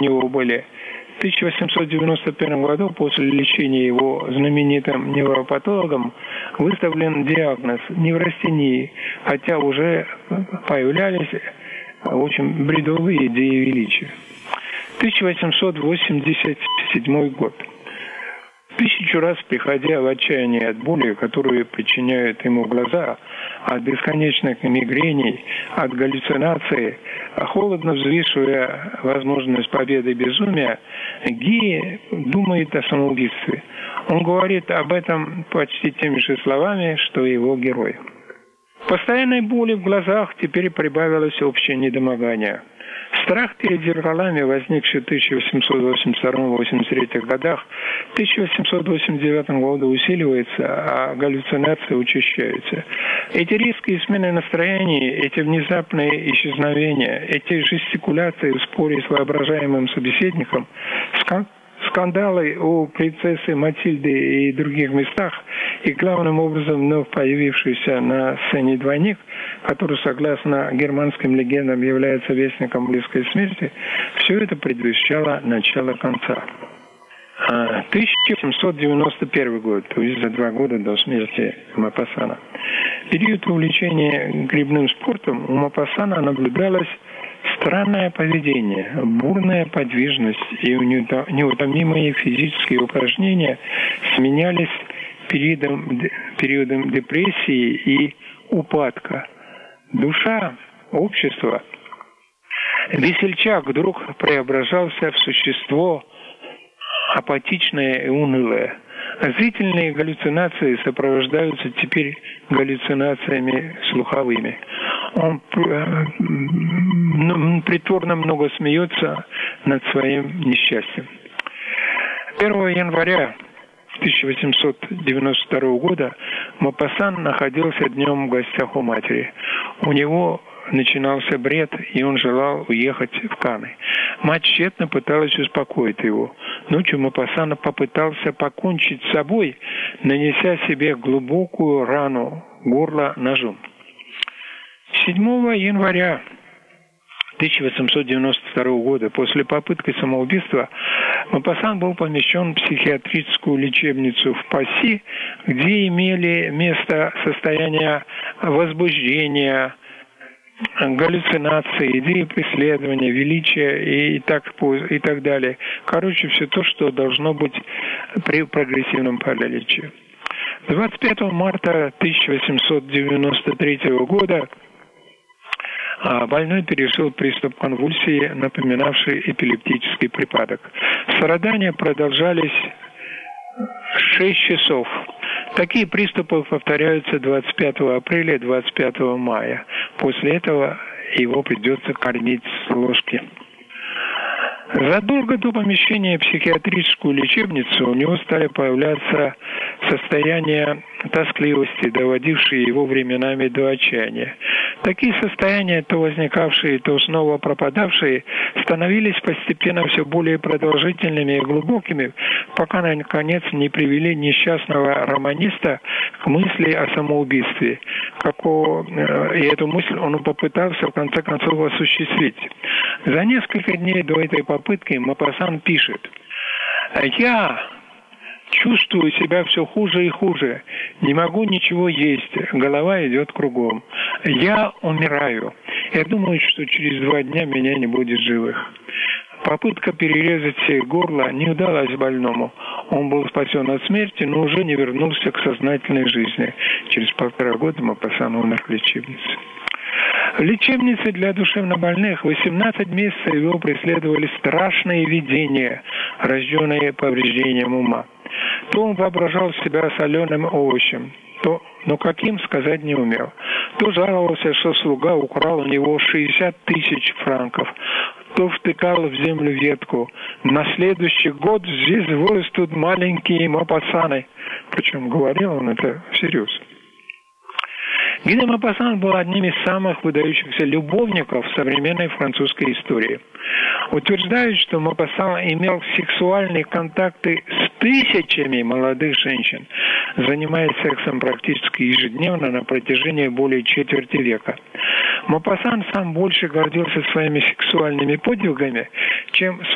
него были. В 1891 году после лечения его знаменитым невропатологом выставлен диагноз неврастении, хотя уже появлялись очень бредовые идеи величия. 1887 год. Тысячу раз приходя в отчаяние от боли, которую причиняют ему глаза, от бесконечных мигрений, от галлюцинаций, холодно взвешивая возможность победы безумия, Ги думает о самоубийстве. Он говорит об этом почти теми же словами, что и его герой. Постоянной боли в глазах теперь прибавилось общее недомогание. Страх перед зеркалами, возникший в 1882-83 годах, в 1889 году усиливается, а галлюцинации учащаются. Эти резкие смены настроений, эти внезапные исчезновения, эти жестикуляции в споре с воображаемым собеседником, скандалы у принцессы Матильды и других местах, и главным образом вновь появившийся на сцене двойник, который, согласно германским легендам, является вестником близкой смерти, все это предвещало начало конца. 1791 год, то есть за 2 года до смерти Мопассана. В период увлечения грибным спортом у Мопассана наблюдалось странное поведение, бурная подвижность и неутомимые физические упражнения сменялись периодом депрессии и упадка. Душа общества, весельчак вдруг преображался в существо апатичное и унылое. Зрительные галлюцинации сопровождаются теперь галлюцинациями слуховыми. Он притворно много смеется над своим несчастьем. 1 января 1892 года Мопассан находился днем в гостях у матери. У него начинался бред, и он желал уехать в Каны. Мать тщетно пыталась успокоить его. Ночью Мопассан попытался покончить с собой, нанеся себе глубокую рану горла ножом. 7 января 1892 года после попытки самоубийства Мопассан был помещен в психиатрическую лечебницу в Пасси, где имели место состояния возбуждения, галлюцинации, идеи преследования, величия и так далее. Короче, все то, что должно быть при прогрессивном параличе. 25 марта 1893 года больной пережил приступ конвульсии, напоминавший эпилептический припадок. Страдания продолжались 6 часов. Такие приступы повторяются 25 апреля и 25 мая. После этого его придется кормить с ложки. Задолго до помещения в психиатрическую лечебницу у него стали появляться состояния тоскливости, доводившие его временами до отчаяния. Такие состояния, то возникавшие, то снова пропадавшие, становились постепенно все более продолжительными и глубокими, пока, наконец, не привели несчастного романиста к мысли о самоубийстве. И эту мысль он попытался, в конце концов, осуществить. За несколько дней до этой попытки Мопассан пишет: «Я чувствую себя все хуже и хуже. Не могу ничего есть. Голова идет кругом. Я умираю. Я думаю, что через 2 дня меня не будет живых». Попытка перерезать себе горло не удалась больному. Он был спасен от смерти, но уже не вернулся к сознательной жизни. Через 1,5 года Мопассан умер в лечебнице. В лечебнице для душевнобольных 18 месяцев его преследовали страшные видения, рожденные повреждением ума. То он воображал себя соленым овощем, но каким сказать не умел. То жаловался, что слуга украл у него 60 000 франков, то втыкал в землю ветку. На следующий год здесь вырастут маленькие Мопассаны. Причем говорил он это всерьез. Ги де Мопассан был одним из самых выдающихся любовников современной французской истории. Утверждают, что Мопассан имел сексуальные контакты с тысячами молодых женщин, занимаясь сексом практически ежедневно на протяжении более четверти века. Мопассан сам больше гордился своими сексуальными подвигами, чем